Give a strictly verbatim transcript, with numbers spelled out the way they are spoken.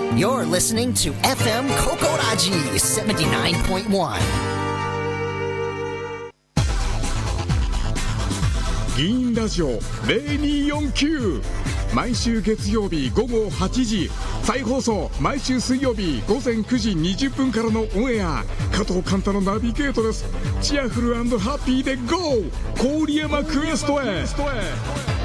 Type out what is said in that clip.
You're listening to エフエム Kokoraji seventy-nine point one. 議員ラジオゼロにーよんきゅう、毎週月曜日午後はちじ、再放送毎週水曜日午前くじにじゅっぷんからのオンエア。加藤寛太のナビゲートです。チアフル&ハッピーで ゴー 郡山クエストへ。